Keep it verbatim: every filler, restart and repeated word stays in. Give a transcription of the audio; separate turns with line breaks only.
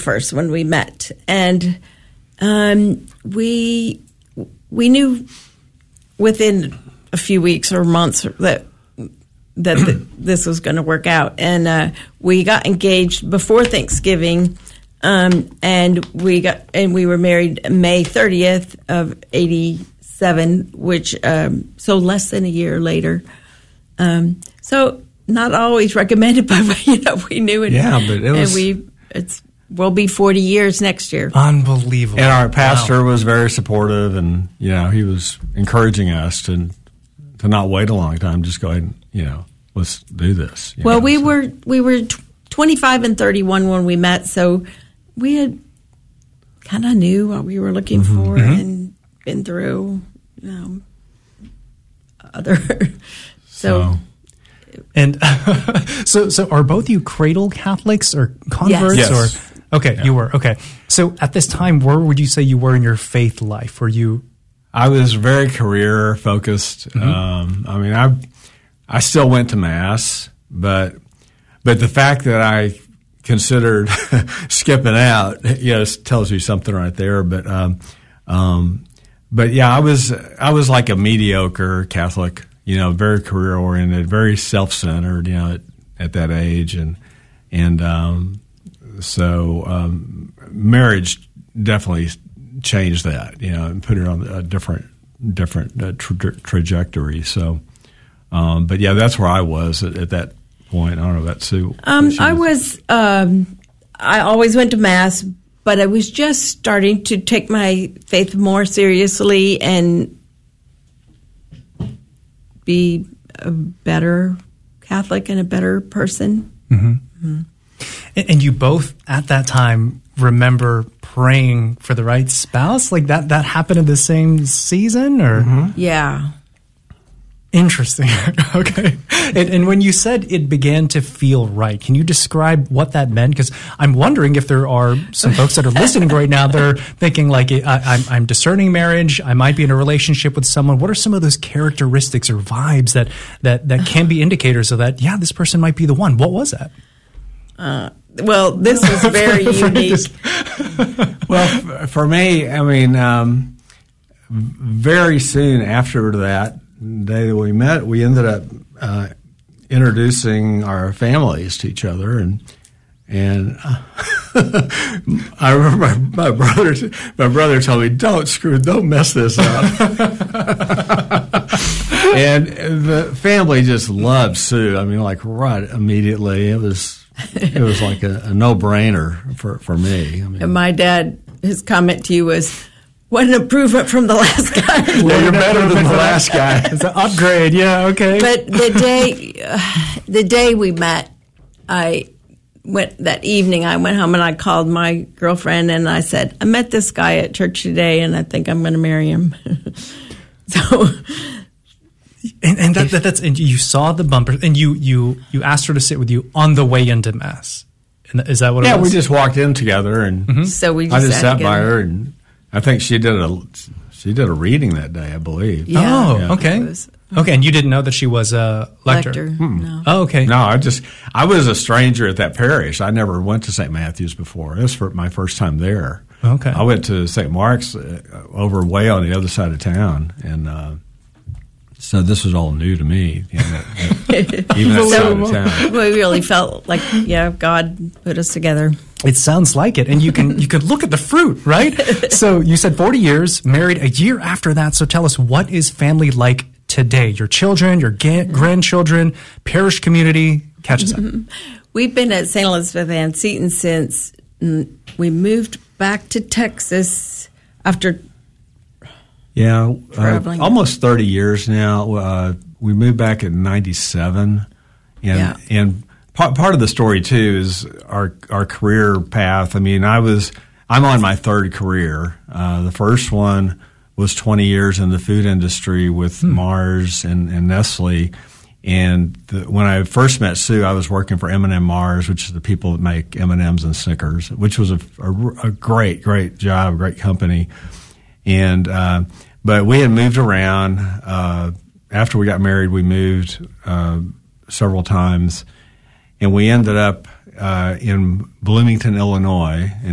first when we met, and um, we we knew within a few weeks or months that that the, this was going to work out, and uh, we got engaged before Thanksgiving, um, and we got and we were married May thirtieth of eighty-seven, which um, so less than a year later. Um, so not always recommended, but you know we knew it.
Yeah, but it was.
And we it's we'll be forty years next year.
Unbelievable.
And our pastor
wow.
was very supportive, and you know he was encouraging us to to not wait a long time. Just go ahead and you know let's do this.
Well,
know,
we
so.
were we were twenty-five and thirty-one when we met, so we had kind of knew what we were looking
mm-hmm.
for
mm-hmm.
and been through, you know, other.
so.
so
And so, so are both you cradle Catholics or converts?
Yes.
Or
Yes.
okay,
Yeah.
you were okay. So at this time, where would you say you were in your faith life? Were you?
I was very career focused.
Mm-hmm.
Um, I mean, I I still went to mass, but but the fact that I considered skipping out, yes, tells you something right there. But um, um, but yeah, I was I was like a mediocre Catholic. You know, very career oriented, very self centered. You know, at, at that age, and and um, so um, marriage definitely changed that. You know, and put it on a different different uh, tra- trajectory. So, um, but yeah, that's where I was at, at that point. I don't know about Sue.
um, I was. Um, I always went to mass, but I was just starting to take my faith more seriously and be a better Catholic and a better person.
Mm-hmm. Mm-hmm. And, and you both at that time remember praying for the right spouse? Like that, that happened in the same season or?
Mm-hmm.
Yeah.
Interesting. Okay. And, and when you said it began to feel right, can you describe what that meant? Because I'm wondering if there are some folks that are listening right now that are thinking like, I, I'm, I'm discerning marriage. I might be in a relationship with someone. What are some of those characteristics or vibes that, that, that can be indicators of that? Yeah, this person might be the one. What was that?
Uh, well, this was very unique.
Well, f- for me, I mean, um, very soon after that day that we met, we ended up uh, introducing our families to each other, and and uh, I remember my, my brother. My brother told me, "Don't screw, don't mess this up." And the family just loved Sue. I mean, like right immediately, it was it was like a, a no brainer for for me. I mean,
And my dad, his comment to you was, "What an improvement from the last guy."
yeah, you're better than the last guy.
It's an upgrade. Yeah. Okay.
But the day, uh, the day we met, I went that evening. I went home and I called my girlfriend and I said, "I met this guy at church today, and I think I'm going to marry him." So,
And, and that, that, that's and you saw the bumper, and you you you asked her to sit with you on the way into mass. And is that what?
Yeah,
it was?
we just walked in together, and
Mm-hmm.
so we just
I just
sat
sat by
together.
her, and I think she did a she did a reading that day, I believe.
Yeah.
Oh,
Yeah.
okay.
It was-
Okay, and you didn't know that she was a lector.
Lector,
Hmm.
no.
Oh, okay.
No, I just I was a stranger at that parish. I never went to Saint Matthew's before. This was for my first time there.
Okay.
I went to Saint Mark's uh, over way on the other side of town, and uh, so this was all new to me. You know, even that side of town.
We really felt like, yeah, God put us together.
It sounds like it, and you can you can look at the fruit, right? So you said forty years, married a year after that. So tell us, what is family like today? Your children, your ga- grandchildren, parish community. Catch us up.
We've been at Saint Elizabeth Ann Seton since mm, we moved back to Texas after.
Yeah, uh,
Traveling.
almost thirty years now. Uh, we moved back in ninety-seven, and
Yeah.
and part part of the story too is our our career path. I mean, I was I'm on my third career. Uh, the first one was twenty years in the food industry with
Hmm.
Mars and, and Nestle. And the, when I first met Sue, I was working for M and M Mars, which is the people that make M and M's and Snickers, which was a, a, a great, great job, great company. And uh, but we had moved around. Uh, after we got married, we moved uh, several times, and we ended up uh, in Bloomington, Illinois.